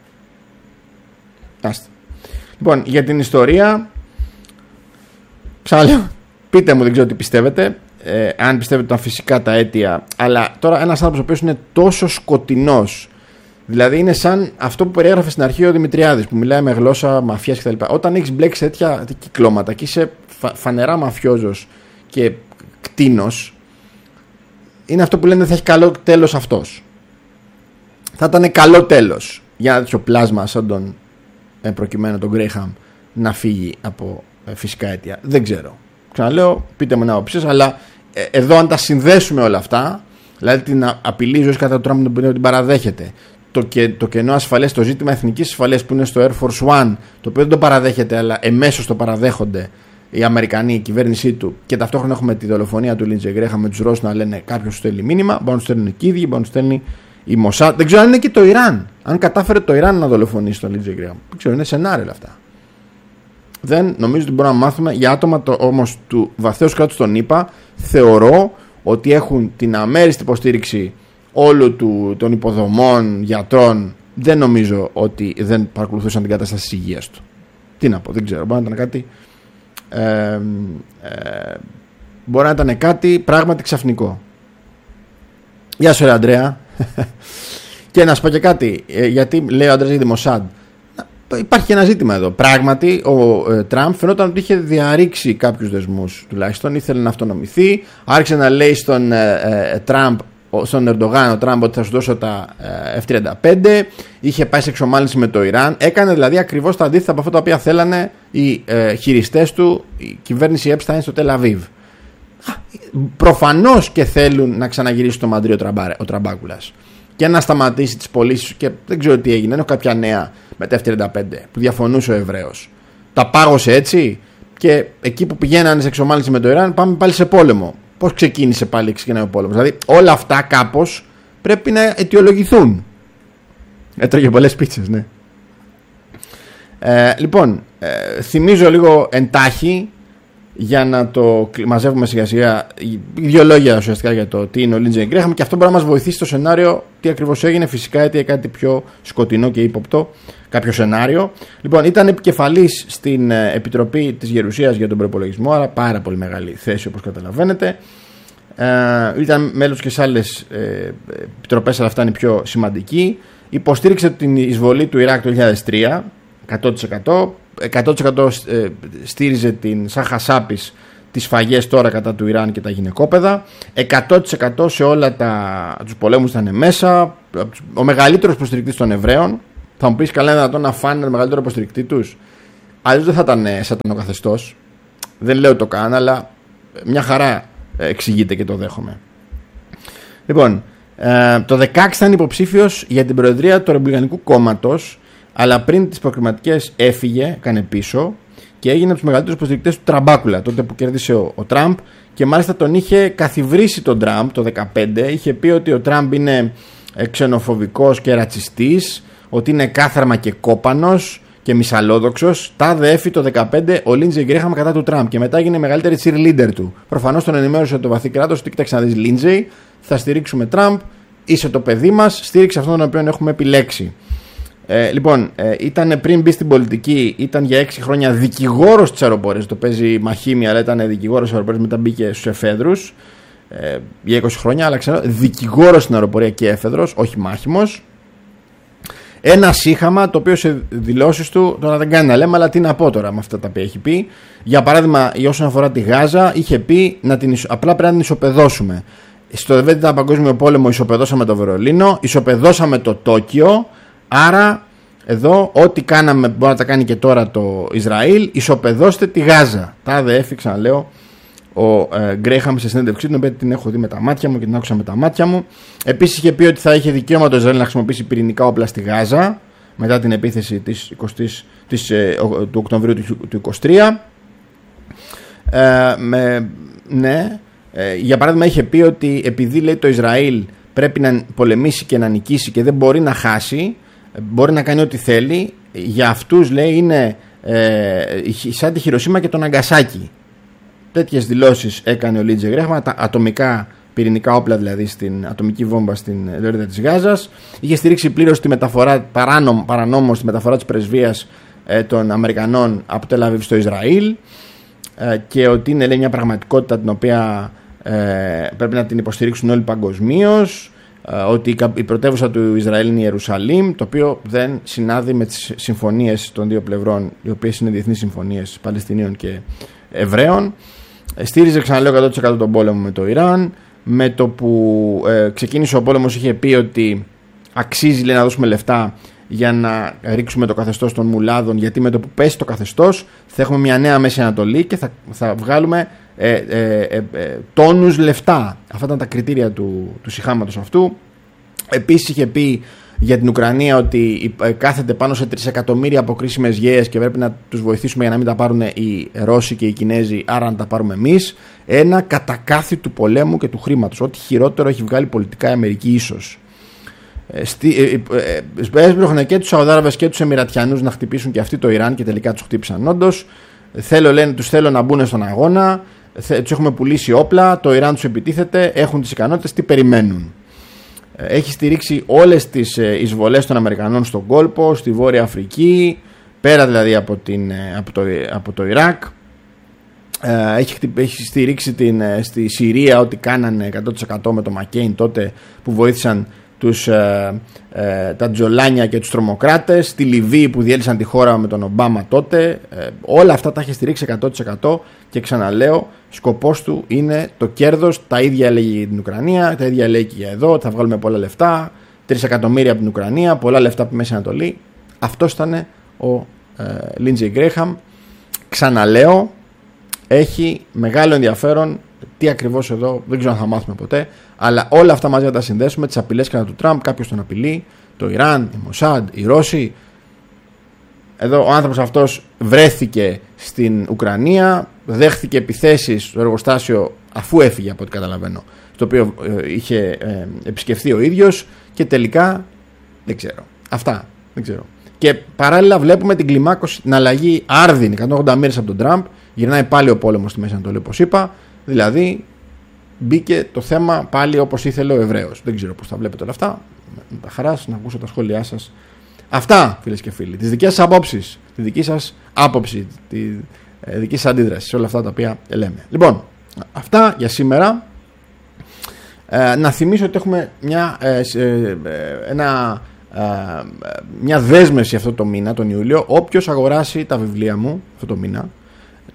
Άστε. Λοιπόν, για την ιστορία, ξαναλέω, πείτε μου, δεν ξέρω τι πιστεύετε, ε, αν πιστεύετε ήταν φυσικά τα αίτια, αλλά τώρα ένας άνθρωπος ο οποίος είναι τόσο σκοτεινός, δηλαδή είναι σαν αυτό που περιέγραφε στην αρχή ο Δημητριάδης, που μιλάει με γλώσσα μαφιάς κτλ. Όταν έχεις μπλέξει τέτοια κυκλώματα και είσαι φα, φανερά μαφιόζος και κτίνος, είναι αυτό που λένε θα έχει καλό τέλος αυτός. Θα ήταν καλό τέλος για ένα τέτοιο πλάσμα σαν τον ε, προκειμένου τον Γκρέιχαμ να φύγει από ε, φυσικά αίτια. Δεν ξέρω. Ξαναλέω, πείτε μου ένα άποψη, αλλά ε, εδώ αν τα συνδέσουμε όλα αυτά, δηλαδή την απειλή ζωή κατά του Τραμπ που την παραδέχεται, το, και, το κενό ασφαλές, το ζήτημα εθνικής ασφαλείας που είναι στο Air Force One, το οποίο δεν το παραδέχεται, αλλά εμέσως το παραδέχονται οι Αμερικανοί, η κυβέρνησή του, και ταυτόχρονα έχουμε τη δολοφονία του Λίντζε Γκρέιχαμ με τους Ρώσους να λένε κάποιος σου στέλνει μήνυμα, μπορεί να του στέλνουν και οι ίδιοι, μπορεί να του στέλνει η Μοσάντ. Δεν ξέρω αν είναι και το Ιράν. Αν κατάφερε το Ιράν να δολοφονήσει τον Λίντζε Γκρέιχαμ. Δεν ξέρω, είναι σενάρια αυτά. Δεν νομίζω ότι μπορούμε να μάθουμε για άτομα όμως του βαθέως κράτους των ΗΠΑ. Θεωρώ ότι έχουν την αμέριστη υποστήριξη όλων του, των υποδομών, γιατρών. Δεν νομίζω ότι δεν παρακολουθούσαν την κατάσταση της υγείας του. Τι να πω, δεν ξέρω. Μπορεί να ήταν κάτι. Ε, ε, μπορεί να ήταν κάτι πράγματι ξαφνικό. Γεια σου, ρε Αντρέα. Και να σου πω και κάτι, γιατί λέει ο Αντρέας για τη Μοσάντ. Υπάρχει ένα ζήτημα εδώ. Πράγματι, ο ε, Τραμπ φαινόταν ότι είχε διαρρήξει κάποιους δεσμούς, τουλάχιστον ήθελε να αυτονομηθεί. Άρχισε να λέει στον ε, ε, Τραμπ, στον Ερντογάν, ο Τραμπ, ότι θα σου δώσω τα ε, εφ τριάντα πέντε. Είχε πάει σε εξομάλυνση με το Ιράν. Έκανε δηλαδή ακριβώς τα αντίθετα από αυτά τα οποία θέλανε οι ε, χειριστές του, η κυβέρνηση Επστάιν στο Τελ Αβίβ. Προφανώς και θέλουν να ξαναγυρίσει το Μαντρί ο Τραμπάκουλας και να σταματήσει τις πωλήσεις, και δεν ξέρω τι έγινε. Έχω κάποια νέα με τα εφ τριάντα πέντε που διαφωνούσε ο Εβραίος. Τα πάγωσε έτσι, και εκεί που πηγαίνανε σε εξομάλυνση με το Ιράν, πάμε πάλι σε πόλεμο. Πώς ξεκίνησε πάλι ξεκινάει ο πόλεμος? Δηλαδή όλα αυτά κάπως πρέπει να αιτιολογηθούν. Έτρωγε πολλές πίτσες, ναι. Ε, λοιπόν, ε, θυμίζω λίγο εντάχει, για να το μαζεύουμε σιγά σιγά, δύο λόγια ουσιαστικά για το τι είναι ο Λίντζε Γκρέιχαμ, και αυτό μπορεί να μας βοηθήσει στο σενάριο τι ακριβώς έγινε. Φυσικά γιατί κάτι πιο σκοτεινό και ύποπτο, κάποιο σενάριο. Λοιπόν, ήταν επικεφαλής στην Επιτροπή της Γερουσίας για τον Προϋπολογισμό, άρα πάρα πολύ μεγάλη θέση όπως καταλαβαίνετε. Ε, ήταν μέλος και σε άλλες ε, επιτροπές, αλλά αυτά είναι πιο σημαντική. Υποστήριξε την εισβολή του Ιράκ το δύο χιλιάδες τρία, εκατό τοις εκατό. εκατό τοις εκατό στήριζε την σαν χασάπης τις σφαγές τώρα κατά του Ιράν και τα γυναικόπαιδα. εκατό τοις εκατό σε όλα τα, τους πολέμους ήταν μέσα. Ο μεγαλύτερος προστηρικτής των Εβραίων. Θα μου πεις, καλά, είναι δυνατόν να φάνε το μεγαλύτερο υποστηρικτή τους? Αλλιώς δεν θα ήταν σατανοκαθεστώς. Δεν λέω το καν, αλλά μια χαρά εξηγείται και το δέχομαι. Λοιπόν, ε, το δεκαέξι ήταν υποψήφιος για την προεδρία του Ρεπουμπλικανικού Κόμματος, αλλά πριν τις προκριματικές έφυγε, έκανε πίσω και έγινε από τους μεγαλύτερους υποστηρικτές του Τραμπάκουλα, τότε που κέρδισε ο, ο Τραμπ, και μάλιστα τον είχε καθιβρίσει τον Τραμπ το δύο χιλιάδες δεκαπέντε. Είχε πει ότι ο Τραμπ είναι ξενοφοβικός και ρατσιστής, ότι είναι κάθαρμα και κόπανος και μυσαλλόδοξος. Τάδε έφη το δύο χιλιάδες δεκαπέντε ο Λίντζεϊ Γκρέχαμ κατά του Τραμπ και μετά έγινε η μεγαλύτερη cheerleader του. Προφανώς τον ενημέρωσε το βαθύ κράτος ότι, κοίταξε να δεις, Λίντζεϊ, θα στηρίξουμε Τραμπ, είσαι το παιδί μας, στήριξε αυτόν τον οποίο έχουμε επιλέξει. Ε, λοιπόν, ε, ήταν πριν μπει στην πολιτική, ήταν για έξι χρόνια δικηγόρος της αεροπορίας. Το παίζει μαχήμια, αλλά ήταν δικηγόρος της αεροπορίας, μετά μπήκε στους εφέδρους ε, για είκοσι χρόνια. Αλλά ξέρω, δικηγόρος στην αεροπορία και έφεδρος, όχι μάχημος. Ένα σύγχαμα το οποίο σε δηλώσεις του τώρα δεν κάνει να λέμε, αλλά τι να πω τώρα με αυτά τα οποία έχει πει. Για παράδειγμα, όσον αφορά τη Γάζα, είχε πει να την, απλά πρέπει να την ισοπεδώσουμε. Στο Δεύτερο Παγκόσμιο Πόλεμο ισοπεδώσαμε το Βερολίνο, ισοπεδώσαμε το Τόκιο. Άρα, εδώ, ό,τι κάναμε μπορεί να τα κάνει και τώρα το Ισραήλ. Ισοπεδώστε τη Γάζα. Τα δε έφυξα, λέω, ο ε, Γκρέχαμ σε συνέντευξή του, την οποία την έχω δει με τα μάτια μου και την άκουσα με τα μάτια μου. Επίσης, είχε πει ότι θα είχε δικαίωμα το Ισραήλ να χρησιμοποιήσει πυρηνικά όπλα στη Γάζα μετά την επίθεση της εικοστής, της, ε, του Οκτωβρίου του, του είκοσι τρία. Ε, με, ναι, ε, για παράδειγμα, είχε πει ότι επειδή, λέει, το Ισραήλ πρέπει να πολεμήσει και να νικήσει και δεν μπορεί να χάσει, μπορεί να κάνει ό,τι θέλει. Για αυτούς, λέει, είναι ε, σαν τη Χιροσίμα και το Ναγκασάκι. Τέτοιες δηλώσεις έκανε ο Λίντζεϊ Γκρέχαμ, τα ατομικά πυρηνικά όπλα, δηλαδή στην ατομική βόμβα στην λωρίδα της Γάζας. Είχε στηρίξει πλήρως τη μεταφορά, παράνομο, παρανόμως τη μεταφορά της πρεσβείας ε, των Αμερικανών από Τελ Αβίβ στο Ισραήλ ε, και ότι είναι, λέει, μια πραγματικότητα την οποία ε, πρέπει να την υποστηρίξουν όλοι παγκοσμίως. Ότι η πρωτεύουσα του Ισραήλ είναι η Ιερουσαλήμ, το οποίο δεν συνάδει με τις συμφωνίες των δύο πλευρών, οι οποίες είναι διεθνείς συμφωνίες Παλαιστινίων και Εβραίων. Στήριζε, ξαναλέω, εκατό τοις εκατό τον πόλεμο με το Ιράν. Με το που ε, ξεκίνησε ο πόλεμος, είχε πει ότι αξίζει, λέει, να δώσουμε λεφτά για να ρίξουμε το καθεστώς των μουλάδων, γιατί με το που πέσει το καθεστώς θα έχουμε μια νέα Μέση Ανατολή και θα, θα βγάλουμε ε, ε, ε, ε, τόνους λεφτά. Αυτά ήταν τα κριτήρια του, του σιχάματος αυτού. Επίσης είχε πει για την Ουκρανία ότι ε, κάθεται πάνω σε τρισεκατομμύρια αποκρίσιμες γέες και πρέπει να τους βοηθήσουμε για να μην τα πάρουν οι Ρώσοι και οι Κινέζοι, άρα να τα πάρουμε εμείς. Ένα κατακάθι του πολέμου και του χρήματος. Ό,τι χειρότερο έχει βγάλει πολιτικά η Αμερική, ίσως. Έσπρωχνε και τους Σαουδάραβες και τους Εμιρατιανούς να χτυπήσουν και αυτοί το Ιράν και τελικά τους χτύπησαν όντως. Θέλω, λένε, τους θέλω να μπουν στον αγώνα. Τους έχουμε πουλήσει όπλα. Το Ιράν τους επιτίθεται. Έχουν τις ικανότητες. Τι περιμένουν? Έχει στηρίξει όλες τις εισβολές των Αμερικανών στον κόλπο, στη Βόρεια Αφρική, πέρα δηλαδή από, την, από, το, από το Ιράκ. Έχει, έχει στηρίξει την, στη Συρία ό,τι κάνανε εκατό τοις εκατό με το Μακέιν τότε που βοήθησαν τους, ε, ε, τα τζολάνια και τους τρομοκράτες, στη Λιβύη που διέλυσαν τη χώρα με τον Ομπάμα τότε. Ε, όλα αυτά τα έχει στηρίξει εκατό τοις εκατό και ξαναλέω, σκοπός του είναι το κέρδος. Τα ίδια λέει για την Ουκρανία, τα ίδια λέει και για εδώ. Θα βγάλουμε πολλά λεφτά, τρία εκατομμύρια από την Ουκρανία, πολλά λεφτά από τη Μέση Ανατολή. Αυτός ήταν ο ε, Λίντζεϊ Γκρέχαμ. Ξαναλέω, έχει μεγάλο ενδιαφέρον. Τι ακριβώς εδώ δεν ξέρω αν θα μάθουμε ποτέ, αλλά όλα αυτά μαζί να τα συνδέσουμε, τις απειλές κατά του Τραμπ. Κάποιος τον απειλεί, το Ιράν, η Μοσάντ, οι Ρώσοι. Εδώ ο άνθρωπος αυτός βρέθηκε στην Ουκρανία, δέχθηκε επιθέσεις στο εργοστάσιο αφού έφυγε, από ό,τι καταλαβαίνω, το οποίο ε, είχε ε, επισκεφθεί ο ίδιος και τελικά δεν ξέρω. Αυτά δεν ξέρω. Και παράλληλα βλέπουμε την κλιμάκωση, την αλλαγή άρδινη εκατόν ογδόντα μέρες από τον Τραμπ. Γυρνάει πάλι ο πόλεμος στη Μέση Ανατολή, όπως είπα. Δηλαδή μπήκε το θέμα πάλι όπως ήθελε ο Εβραίος. Δεν ξέρω πώς τα βλέπετε όλα αυτά. Με τα χαράς να ακούσω τα σχόλιά σας. Αυτά, φίλες και φίλοι. Τις δικές σας απόψεις, τη δική σας άποψη, τη ε, δική σας αντίδραση σε όλα αυτά τα οποία λέμε. Λοιπόν, αυτά για σήμερα. Ε, να θυμίσω ότι έχουμε μια, ε, ε, ένα, ε, μια δέσμευση αυτό το μήνα, τον Ιούλιο. Όποιος αγοράσει τα βιβλία μου αυτό το μήνα,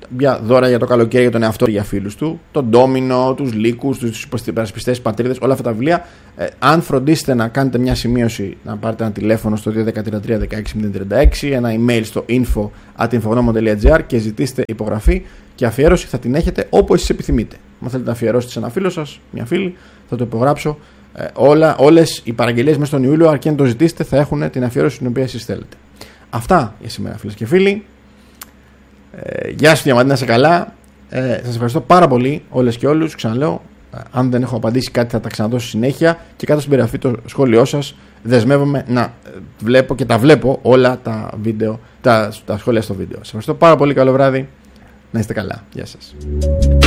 για δώρα για το καλοκαίρι για τον εαυτό, για φίλους του, τον Ντόμινο, τους Λύκους, τους υπερασπιστές πατρίδες, όλα αυτά τα βιβλία. Ε, αν φροντίσετε να κάνετε μια σημείωση, να πάρετε ένα τηλέφωνο στο δύο ένα τρία τρία ένα έξι μηδέν τρία έξι, ένα email στο info at infognomon τελεία gr και ζητήστε υπογραφή και αφιέρωση, θα την έχετε όπου εσείς επιθυμείτε. Αν θέλετε να αφιερώσετε σε ένα φίλο σας, μια φίλη, θα το υπογράψω. Ε, όλα, όλες οι παραγγελίες μέσα στον Ιούλιο, αρκεί να το ζητήσετε, θα έχουν την αφιέρωση την οποία εσείς θέλετε. Αυτά για σήμερα, φίλες και φίλοι. Ε, γεια σου Διαμαντή, να είσαι καλά. Ε, σας ευχαριστώ πάρα πολύ όλες και όλους. Ξαναλέω, ε, αν δεν έχω απαντήσει κάτι θα τα ξαναδώσω συνέχεια και κάτω στην περιγραφή το σχόλιο σας. Δεσμεύομαι να βλέπω και τα βλέπω όλα τα, βίντεο, τα, τα σχόλια στο βίντεο. Σας ευχαριστώ πάρα πολύ, καλό βράδυ. Να είστε καλά. Γεια σας.